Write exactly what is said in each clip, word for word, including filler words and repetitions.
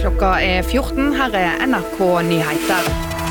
Klokka er fjorten, her er N R K Nyheter.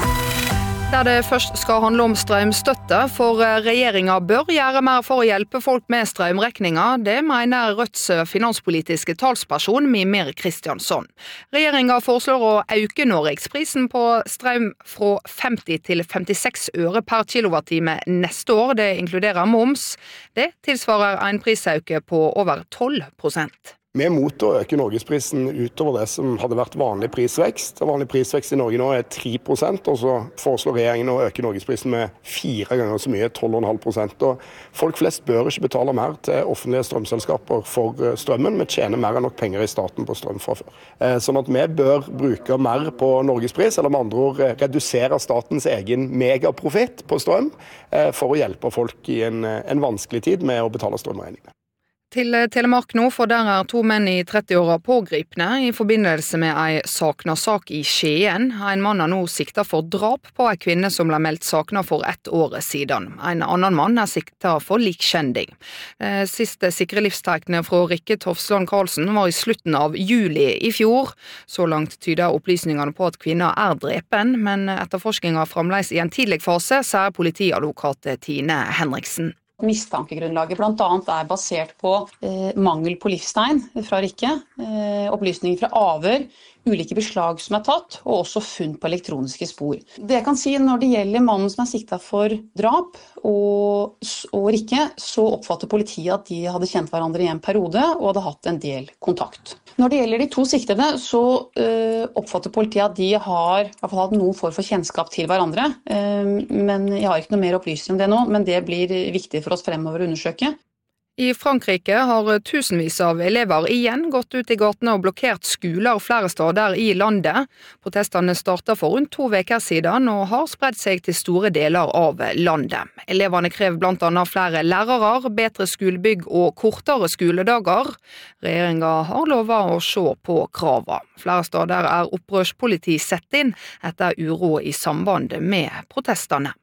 Der det først skal handle om strømstøtte, for regjeringen bør gjøre mer for å hjelpe folk med strømregninger. Det mener Rødts finanspolitiske talsperson Mimir Kristjansson. Regjeringen foreslår å øke Norgesprisen på strøm fra femti til femtiseks øre per kilowattime neste år. Det inkluderer moms. Det tilsvarer en prisøkning på over tolv prosent. Vi er mot å øke Norgesprisen utover det som hadde vært vanlig prisvekst. Vanlig prisvekst i Norge nå er tre prosent, og så foreslår regjeringen å øke Norgesprisen med fire ganger så mye, tolv komma fem prosent. Og folk flest bør ikke betale mer til offentlige strømselskaper for strømmen. Vi tjener mer enn nok penger i staten på strøm fra før. Sånn at vi bør bruke mer på Norgespris, eller med andre ord redusere statens egen megaprofitt på strøm, for å hjelpe folk i en, en vanskelig tid med å betale strømregningene. Til Telemark nå, for der er to menn i trettiåra pågripne i forbindelse med ei sakna sak i Skien. En mann er nå sikta for drap på ei kvinne som ble meldt sakna for ett år siden. En annen mann er sikta for likkjending. Siste sikre livstegnet fra Rikke Tofsland Karlsen var i slutten av juli i fjor. Så langt tyder opplysningene på at kvinna er drepen, men etterforskninga fremdeles i en tidlig fase, sier politiadvokat Tine Henriksen. Mistankegrunnlaget blant annet er basert på eh, mangel på livstegn fra Rikke, eh, opplysninger fra avhør, ulike beslag som er tatt, og også funn på elektroniske spor. Det jeg kan si når det gjelder mannen som er siktet for drap og, og Rikke, så oppfatter politiet at de hadde kjent hverandre i en periode og hadde hatt en del kontakt. Når det gjelder de to siktede, så uh, oppfatter politiet at de har i hvert fall hatt noen form for kjennskap til hverandre. Uh, men jeg har ikke noe mer opplysning om det nå, men det blir viktig for oss fremover å undersøke. I Frankrike har tusenvis av elever igjen gått ut i gatene og blokkert skoler flere steder i landet. Protestene startet for rundt to veker siden og har spredt seg til store deler av landet. Elevene krever blant annet flere lærere, bedre skolebygg og kortere skoledager. Regjeringen har lovet å se på kravene. Flere steder er opprørspoliti sett inn etter uro i samband med protestene.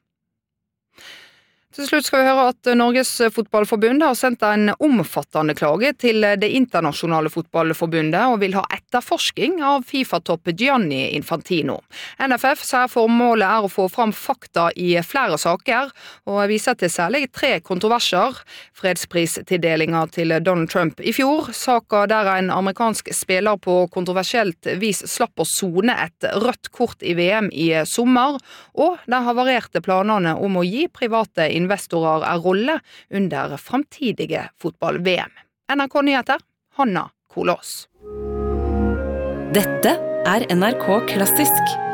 Til slutt skal vi høre at Norges fotballforbund har sendt en omfattende klage til det internasjonale fotballforbundet og vil ha etterforsking av FIFA-topp Gianni Infantino. N F F sier formålet er å få fram fakta i flere saker, og viser til særlig tre kontroverser. Fredspristildelingen til Donald Trump i fjor, saken der en amerikansk spiller på kontroversielt vis slapp å sone et rødt kort i V M i sommer, og de havarerte planene om å gi private investorer er rolle under framtidige fotball-V M. N R K Nyheter, Hanna Kolås. Dette er N R K Klassisk.